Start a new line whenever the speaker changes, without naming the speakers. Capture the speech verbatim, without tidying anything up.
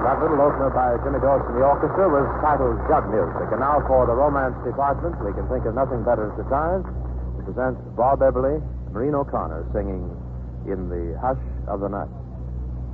That little opener by Jimmy Dawson and the orchestra was titled Jug Music. And now for the romance department, we can think of nothing better at the time to present Bob Eberly and Maureen O'Connor singing In the Hush of the Night.